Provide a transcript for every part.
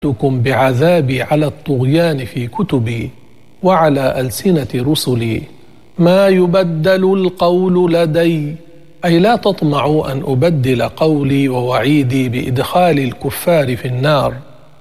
أخذتكم بعذابي على الطغيان في كتبي وعلى ألسنة رسلي ما يبدل القول لدي، أي لا تطمعوا أن أبدل قولي ووعيدي بإدخال الكفار في النار،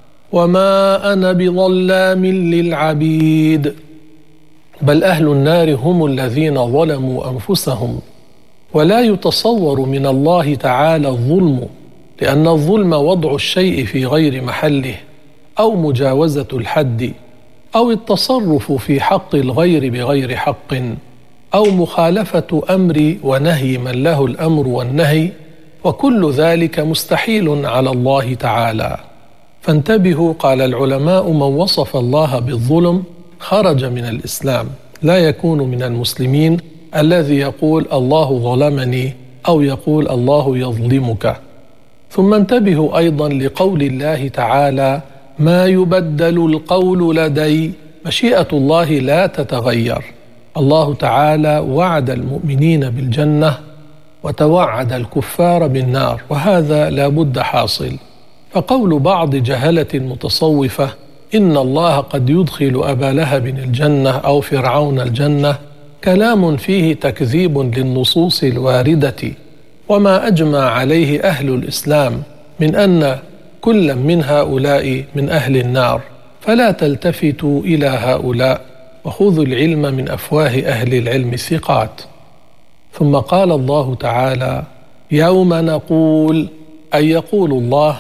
وما أنا بظلام للعبيد. بل أهل النار هم الذين ظلموا أنفسهم، ولا يتصور من الله تعالى الظلم، لأن الظلم وضع الشيء في غير محله، أو مجاوزة الحد، أو التصرف في حق الغير بغير حق، أو مخالفة أمر ونهي من له الأمر والنهي، وكل ذلك مستحيل على الله تعالى. فانتبهوا، قال العلماء: من وصف الله بالظلم خرج من الإسلام، لا يكون من المسلمين الذي يقول الله ظلمني أو يقول الله يظلمك. ثم انتبهوا أيضا لقول الله تعالى: ما يبدل القول لدي. مشيئة الله لا تتغير. الله تعالى وعد المؤمنين بالجنة وتوعد الكفار بالنار، وهذا لا بد حاصل. فقول بعض جهلة المتصوفة إن الله قد يدخل أبا لهب الجنة أو فرعون الجنة كلام فيه تكذيب للنصوص الواردة، وما أجمع عليه أهل الإسلام من أن كل من هؤلاء من أهل النار، فلا تلتفتوا إلى هؤلاء، وخذوا العلم من أفواه أهل العلم الثقات. ثم قال الله تعالى: يوم نقول، أي يقول الله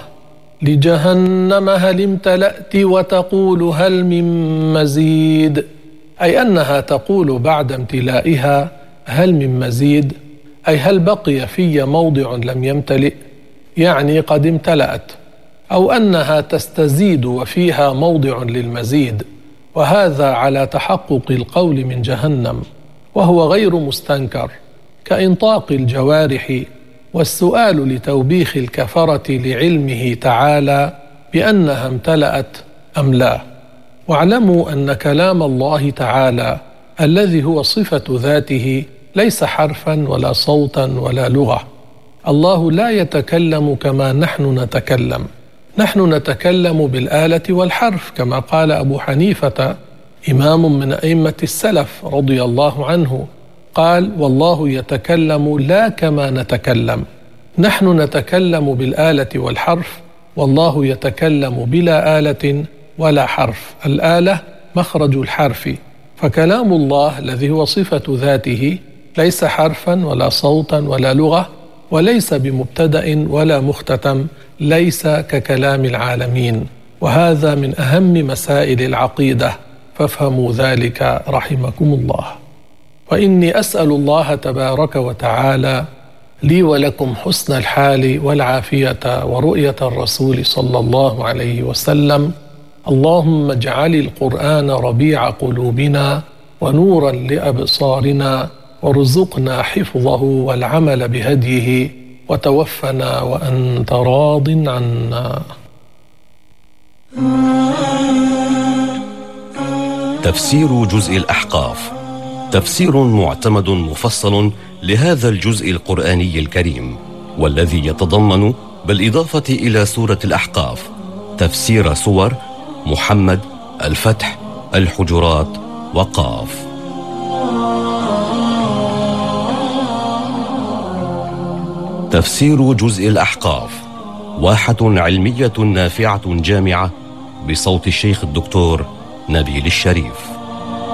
لجهنم هل امتلأت وتقول هل من مزيد، أي أنها تقول بعد امتلائها هل من مزيد، أي هل بقي في موضع لم يمتلئ، يعني قد امتلأت، أو أنها تستزيد وفيها موضع للمزيد، وهذا على تحقق القول من جهنم، وهو غير مستنكر، كإنطاق الجوارح والسؤال لتوبيخ الكفرة لعلمه تعالى بأنها امتلأت أم لا. واعلموا أن كلام الله تعالى الذي هو صفة ذاته ليس حرفا ولا صوتا ولا لغة. الله لا يتكلم كما نحن نتكلم، نحن نتكلم بالآلة والحرف، كما قال أبو حنيفة إمام من أئمة السلف رضي الله عنه، قال: والله يتكلم لا كما نتكلم. نحن نتكلم بالآلة والحرف، والله يتكلم بلا آلة ولا حرف. الآلة مخرج الحرف، فكلام الله الذي هو صفة ذاته ليس حرفا ولا صوتا ولا لغة، وليس بمبتدأ ولا مختتم، ليس ككلام العالمين. وهذا من أهم مسائل العقيدة، فافهموا ذلك رحمكم الله. وإني أسأل الله تبارك وتعالى لي ولكم حسن الحال والعافية ورؤية الرسول صلى الله عليه وسلم. اللهم اجعل القرآن ربيع قلوبنا ونورا لأبصارنا، وارزقنا حفظه والعمل بهديه، وتوفنا وأنت راض عنا. تفسير جزء الأحقاف، تفسير معتمد مفصل لهذا الجزء القرآني الكريم، والذي يتضمن بالإضافة إلى سورة الأحقاف تفسير سور محمد، الفتح، الحجرات، وقاف. تفسير جزء الأحقاف واحة علمية نافعة جامعة، بصوت الشيخ الدكتور نبيل الشريف.